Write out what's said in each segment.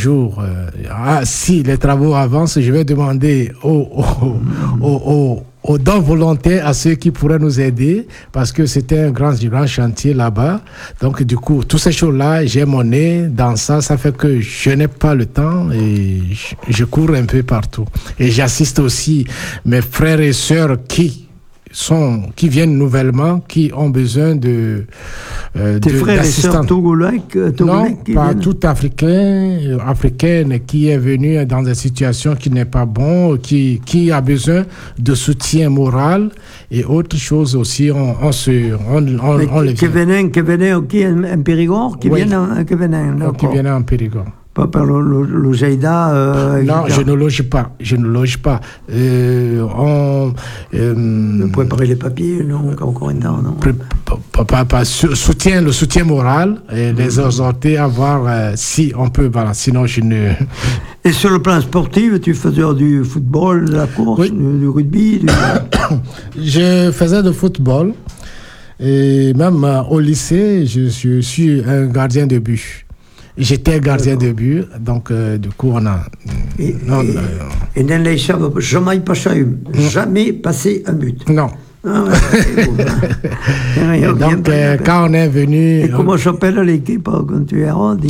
jour, si les travaux avancent, je vais demander aux dons volontaires, à ceux qui pourraient nous aider, parce que c'était un grand chantier là-bas. Donc, du coup, toutes ces choses-là, j'ai mon nez dans ça. Ça fait que je n'ai pas le temps et je cours un peu partout. Et j'assiste aussi mes frères et sœurs qui viennent nouvellement, qui ont besoin de tes frères et sœurs togolais non, qui pas viennent. tout africaine qui est venu dans une situation qui n'est pas bon, qui a besoin de soutien moral et autre chose aussi. On les qui venaient en Périgord, qui viennent en Périgord. Pas par le Jaïda. Non, je ne loge pas. Préparer les papiers, non, encore un temps, non. Le soutien moral et les exhorter à voir si on peut. Voilà, sinon je ne. Et sur le plan sportif, tu faisais du football, de la course, oui. du rugby. Je faisais du football et même au lycée, je suis un gardien de but. J'étais gardien de but, donc du coup on a... Et dans les chambres, jamais passé un but. Non. Ah ouais, donc quand on est venu... Et comment s'appelle l'équipe quand tu es on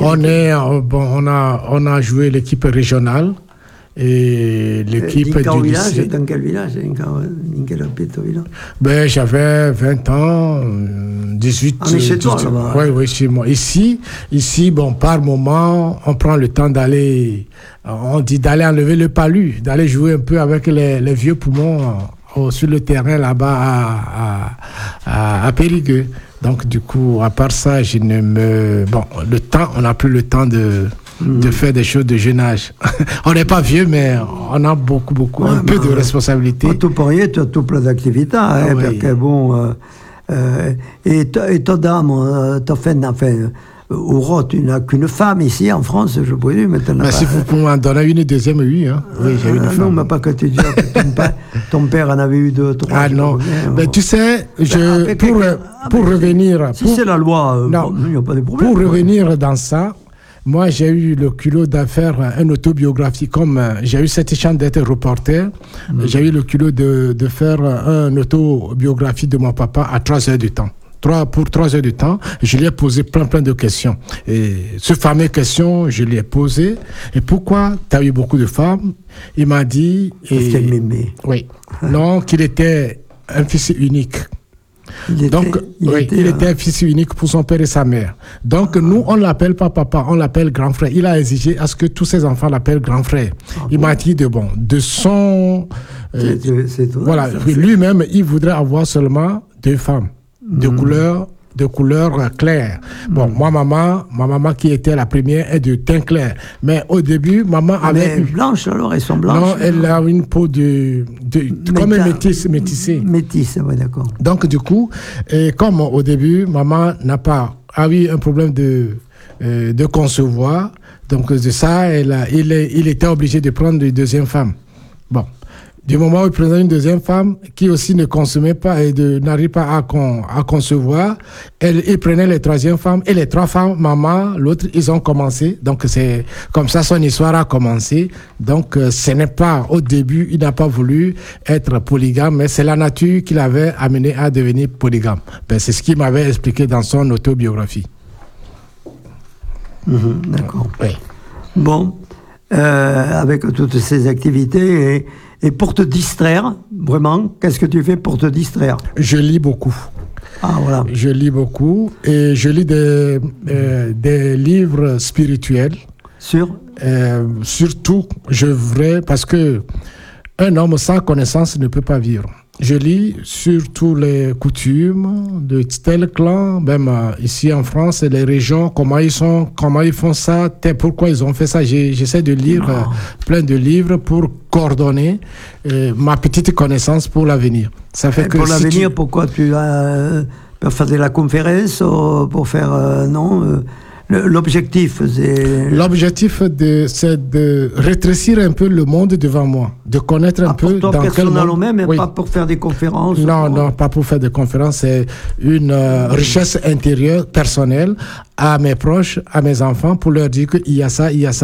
a joué l'équipe régionale et l'équipe du lycée. Dans quel village? In quel village? Ben, j'avais 20 ans, 18 ans. Ah, mais chez toi, là-bas? Oui, chez moi. Ici, bon, par moment, on prend le temps d'aller enlever le palu, d'aller jouer un peu avec les vieux poumons sur le terrain là-bas à Périgueux. Donc, du coup, à part ça, on n'a plus le temps de faire des choses de jeune âge. On n'est pas vieux, mais on a beaucoup, un peu de responsabilité. Tout pour rien, tu as tout plein d'activités. Oui. Parce que bon... et ta dame, ta femme, Aura, tu n'as qu'une femme ici en France, je présume. Mais si vous pouvez en donner une deuxième, oui. Hein. Oui, j'ai une femme. Non, mais pas que tu dis que ton père en avait eu 2, 3. Ah non. Mais tu sais, pour revenir... Si c'est la loi, il n'y a pas de problème. Pour revenir dans ça, moi, j'ai eu le culot de faire une autobiographie. Comme j'ai eu cette chance d'être reporter, j'ai eu le culot de faire une autobiographie de mon papa à 3 heures du temps. Pour 3 heures de temps, je lui ai posé plein de questions. Et ce fameux question, je lui ai posé. Et pourquoi tu as eu beaucoup de femmes? Il m'a dit... Parce qu'elle m'aimait. Oui. Non, qu'il était un fils unique. Il était un fils unique pour son père et sa mère. Donc, nous, on ne l'appelle pas papa, on l'appelle grand frère. Il a exigé à ce que tous ses enfants l'appellent grand frère. Il m'a dit de son... voilà, lui-même, il voudrait avoir seulement 2 femmes. De couleur claire. Bon, ma maman qui était la première est de teint clair. Mais au début, maman avait... blanche alors, elles sont blanches? Non, elle a une peau comme un métissé. Métisse, oui, d'accord. Donc, du coup, comme au début, maman a eu un problème de concevoir, donc de ça, il était obligé de prendre une deuxième femme. Bon. Du moment où il prenait une deuxième femme qui aussi ne consommait pas et n'arrive pas à concevoir, il prenait les 3e femmes et les 3 femmes, maman, l'autre, ils ont commencé. Donc c'est comme ça son histoire a commencé. Donc ce n'est pas au début, il n'a pas voulu être polygame, mais c'est la nature qui l'avait amené à devenir polygame. Ben, c'est ce qu'il m'avait expliqué dans son autobiographie. D'accord. Oui. Bon, avec toutes ces activités et pour te distraire, vraiment, qu'est-ce que tu fais pour te distraire? Je lis beaucoup. Ah, voilà. Je lis beaucoup et je lis des livres spirituels. Surtout, parce que un homme sans connaissance ne peut pas vivre. Je lis surtout les coutumes de tel clan, même ici en France, les régions, comment ils font ça, pourquoi ils ont fait ça. J'essaie de lire plein de livres pour coordonner ma petite connaissance pour l'avenir. Ça fait que pour l'avenir, pourquoi tu pour faire de la conférence ou pour faire l'objectif, c'est de rétrécir un peu le monde devant moi, de connaître un peu dans quel monde... mais pas pour faire des conférences. Non, pas pour faire des conférences. C'est une richesse intérieure, personnelle, à mes proches, à mes enfants, pour leur dire qu'il y a ça,